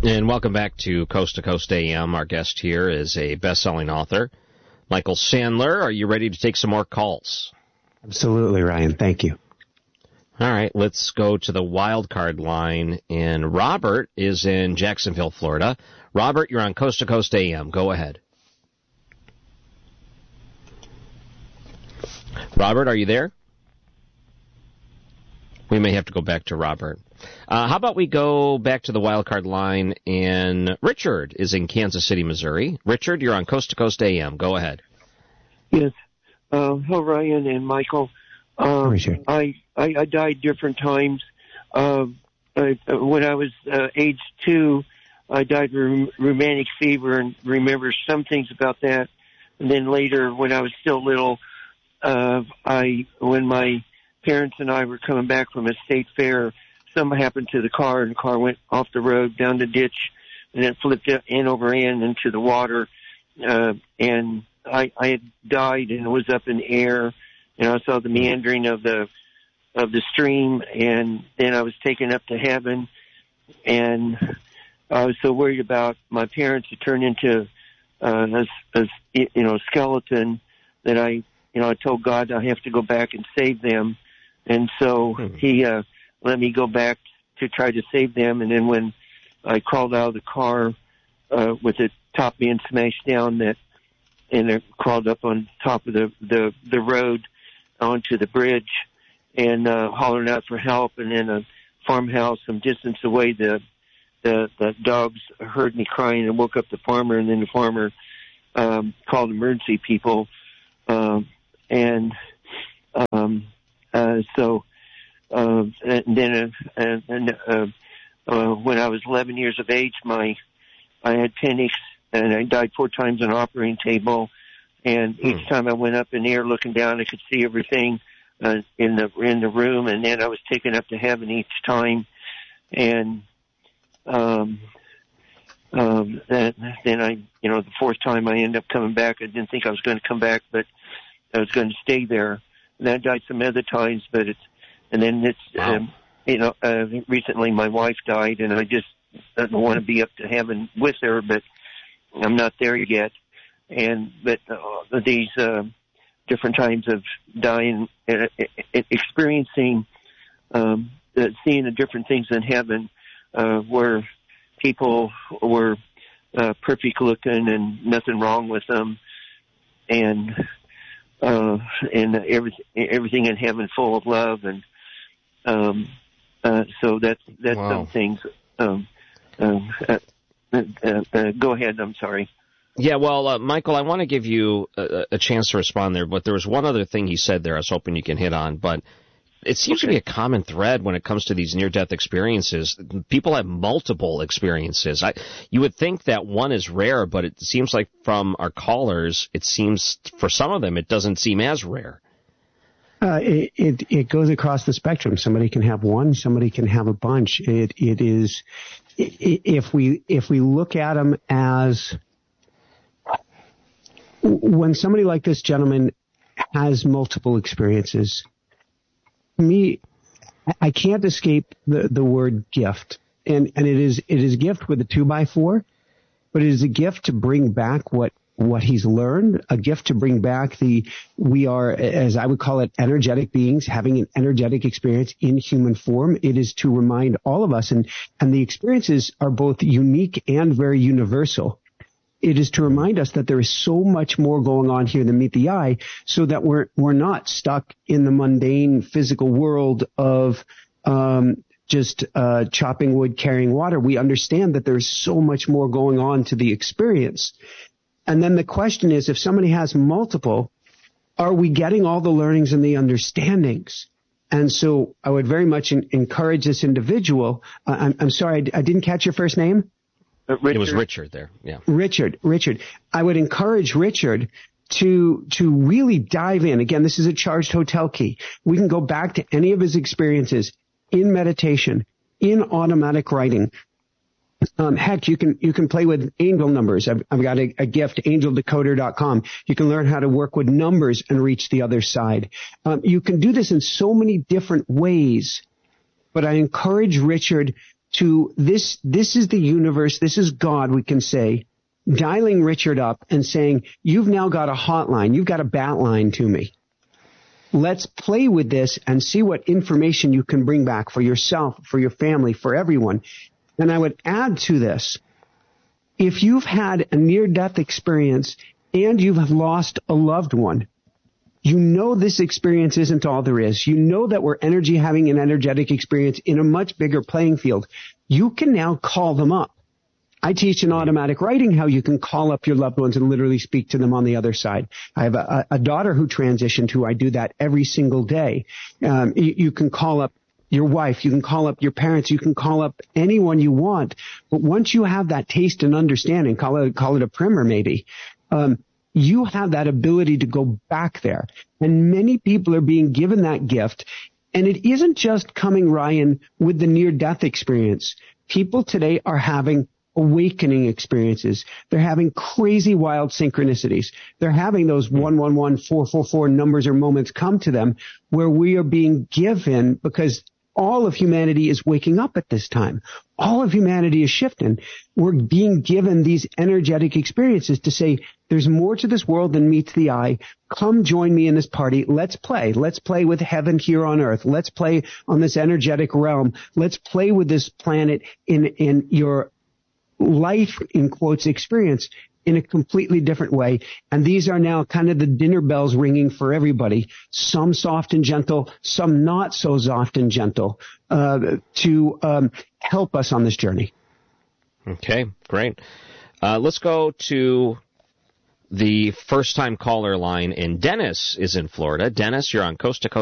And welcome back to Coast AM. Our guest here is a best-selling author, Michael Sandler. Are you ready to take some more calls? Absolutely, Ryan. Thank you. All right, let's go to the wild card line. And Robert is in Jacksonville, Florida. Robert, you're on Coast AM. Go ahead. Robert, are you there? We may have to go back to Robert. How about we go back to the wild card line, and Richard is in Kansas City, Missouri. Richard, you're on Coast AM. Go ahead. Yes. Hello, Ryan and Michael. Richard. I died different times. When I was age 2, I died of rheumatic fever and remember some things about that. And then later, when I was still little, when my parents and I were coming back from a state fair, something happened to the car, and the car went off the road down the ditch, and then flipped end over end into the water. And I had died and was up in the air, and I saw the meandering of the stream, and then I was taken up to heaven, and I was so worried about my parents to turn into a skeleton that I told God I have to go back and save them. And so he let me go back to try to save them. And then when I crawled out of the car with the top being smashed down, and I crawled up on top of the road onto the bridge and hollering out for help. And then a farmhouse some distance away, the dogs heard me crying and woke up the farmer. And then the farmer called emergency people. When I was 11 years of age, I had appendix, and I died 4 times on an operating table. And each time I went up in the air looking down, I could see everything in the room. And then I was taken up to heaven each time. And then I, the 4th time I ended up coming back. I didn't think I was going to come back, but I was going to stay there. And I died some other times, recently my wife died, and I just don't want to be up to heaven with her, but I'm not there yet. But these different times of dying, experiencing, seeing the different things in heaven, where people were perfect looking and nothing wrong with them, and everything in heaven full of love, and so that's wow. Some things. Go ahead. I'm sorry. Yeah, well, Michael, I want to give you a chance to respond there, but there was one other thing he said there I was hoping you can hit on, but it seems to be a common thread when it comes to these near-death experiences. People have multiple experiences. You would think that one is rare, but it seems like from our callers, it seems for some of them it doesn't seem as rare. It goes across the spectrum. Somebody can have one, somebody can have a bunch. It is, if we look at them as, when somebody like this gentleman has multiple experiences, me, I can't escape the word gift. And it is gift with a 2x4, but it is a gift to bring back what he's learned, a gift to bring back we are, as I would call it, energetic beings having an energetic experience in human form. It is to remind all of us, and the experiences are both unique and very universal. It is to remind us that there is so much more going on here than meet the eye, so that we're not stuck in the mundane physical world of just chopping wood, carrying water. We understand that there's so much more going on to the experience. And then the question is, if somebody has multiple, are we getting all the learnings and the understandings? And so I would very much encourage this individual. I'm sorry, I didn't catch your first name? It was Richard there, yeah. Richard. I would encourage Richard to really dive in. Again, this is a charged hotel key. We can go back to any of his experiences in meditation, in automatic writing. Heck, you can play with angel numbers. I've got a gift, angeldecoder.com. You can learn how to work with numbers and reach the other side. You can do this in so many different ways, but I encourage Richard to this is the universe, this is God, we can say, dialing Richard up and saying, you've now got a hotline, you've got a bat line to me. Let's play with this and see what information you can bring back for yourself, for your family, for everyone. And I would add to this, if you've had a near-death experience and you have lost a loved one, you know this experience isn't all there is. You know that we're having an energetic experience in a much bigger playing field. You can now call them up. I teach in automatic writing how you can call up your loved ones and literally speak to them on the other side. I have a daughter who transitioned who I do that every single day. You can call up your wife, you can call up your parents, you can call up anyone you want. But once you have that taste and understanding, call it a primer maybe, you have that ability to go back there. And many people are being given that gift. And it isn't just coming, Ryan, with the near-death experience. People today are having awakening experiences. They're having crazy wild synchronicities. They're having those 111, 444 numbers or moments come to them where we are being given, because all of humanity is waking up at this time. All of humanity is shifting. We're being given these energetic experiences to say, there's more to this world than meets the eye. Come join me in this party. Let's play. Let's play with heaven here on earth. Let's play on this energetic realm. Let's play with this planet in your life, in quotes, experience in a completely different way. And these are now kind of the dinner bells ringing for everybody, some soft and gentle, some not so soft and gentle, to help us on this journey. Okay, great. Let's go to the first-time caller line, and Dennis is in Florida. Dennis, you're on Coast to Coast.